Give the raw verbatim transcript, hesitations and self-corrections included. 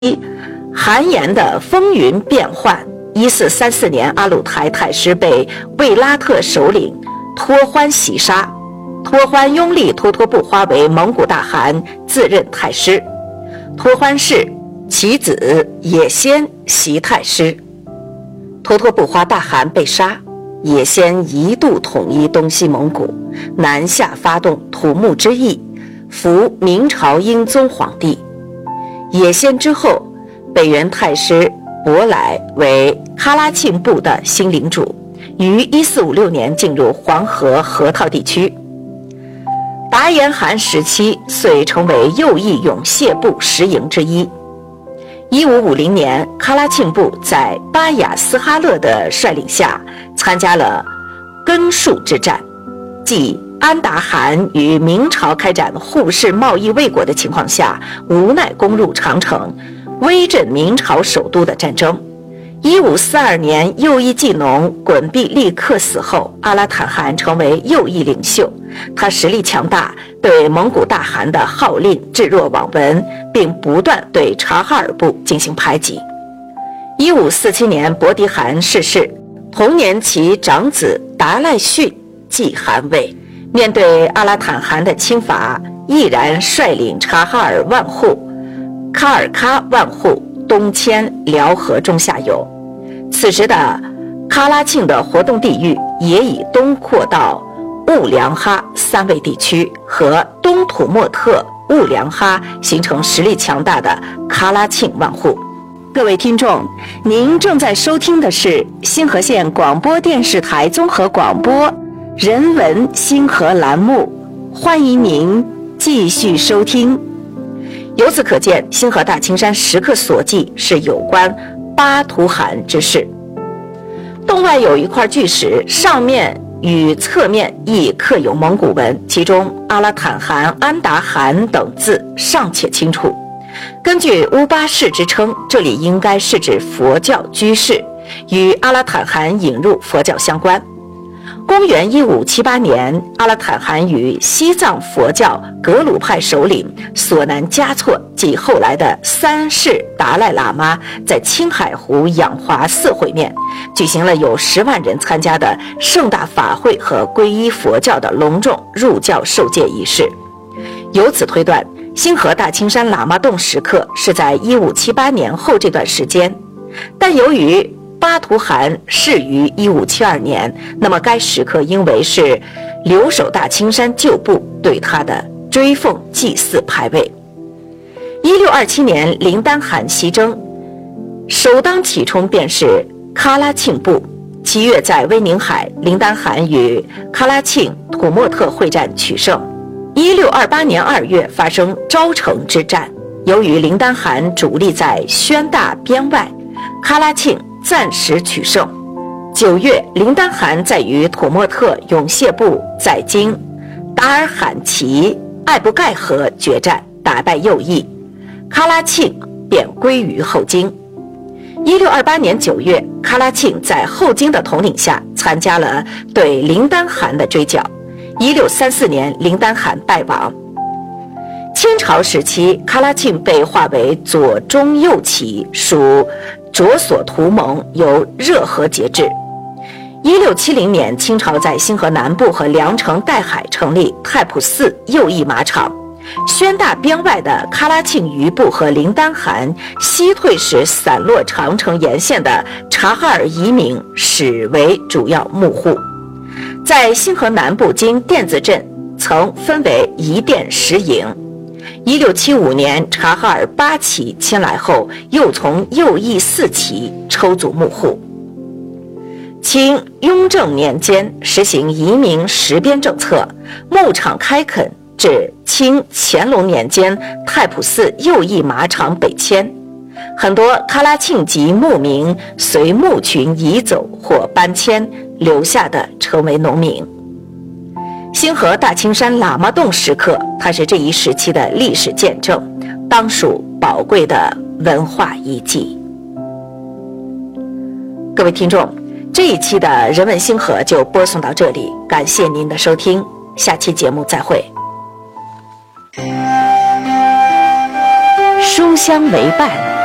韩延的风云变幻。一四三四年，阿鲁台太师被卫拉特首领托欢袭杀，托欢拥立脱脱不花为蒙古大汗，自任太师。托欢氏其子也先袭太师。脱脱不花大汗被杀，也先一度统一东西蒙古，南下发动土木之役，扶明朝英宗皇帝。也先之后，北元太师博来为喀拉沁部的新领主，于一四五六年进入黄河河套地区。达延汗时期遂成为右翼勇械部十营之一。一五五零年，喀拉沁部在巴雅斯哈勒的率领下参加了根戍之战，即安达汗与明朝开展互市贸易未果的情况下，无奈攻入长城，威震明朝首都的战争。一五四二年，右翼技农滚毕利克死后，阿拉坦汗成为右翼领袖。他实力强大，对蒙古大汗的号令置若罔闻，并不断对察哈尔部进行排挤。一五四七年，伯迪汗逝世，同年其长子达赖逊继汗位。面对阿拉坦汗的侵伐，毅然率领察哈尔万户、喀尔喀万户东迁辽河中下游。此时的喀拉沁的活动地域也已东扩到兀良哈三卫地区和东土默特、兀良哈，形成实力强大的喀拉沁万户。各位听众，您正在收听的是新河县广播电视台综合广播人文星河栏目，欢迎您继续收听。由此可见，星河大青山时刻所记是有关巴图汗之事。洞外有一块巨石，上面与侧面亦刻有蒙古文，其中阿拉坦汗、安达汗等字尚且清楚。根据乌巴氏之称，这里应该是指佛教居士，与阿拉坦汗引入佛教相关。公元一五七八年，阿拉坦汗与西藏佛教格鲁派首领索南嘉措及后来的三世达赖喇嘛在青海湖仰华寺会面，举行了有十万人参加的盛大法会和皈依佛教的隆重入教受戒仪式。由此推断，星河大青山喇嘛洞时刻是在一五七八年后这段时间，但由于巴图汗逝于一五七二年，那么该时刻应为是留守大青山旧部对他的追奉祭祀牌位。一六二七年，林丹汗西征，首当其冲便是喀拉沁部。七月在威宁海，林丹汗与喀拉沁、土默特会战取胜。一六二八年二月发生昭城之战，由于林丹汗主力在宣大边外，喀拉沁暂时取胜。九月，林丹汗在与土默特勇械部在京达尔罕旗艾布盖河决战，打败右翼，喀拉沁便归于后金。一六二八年九月，喀拉沁在后金的统领下参加了对林丹汗的追剿。一六三四年，林丹汗败亡。清朝时期，喀拉沁被划为左中右旗，属卓索图盟，由热河节制。一六七零年，清朝在星河南部和凉城岱海成立太普寺右翼马场。宣大边外的喀拉沁余部和林丹汗西退时散落长城沿线的察哈尔移民始为主要牧户。在星河南部经甸子镇曾分为一甸十营。一六七五年，察哈尔八旗迁来后，又从右翼四旗抽组牧户。清雍正年间实行移民实边政策，牧场开垦，至清乾隆年间，太普寺右翼马场北迁，很多喀拉沁籍牧民随牧群移走或搬迁，留下的成为农民。星河大青山喇嘛洞时刻，它是这一时期的历史见证，当属宝贵的文化遗迹。各位听众，这一期的人文星河就播送到这里，感谢您的收听，下期节目再会。书香为伴，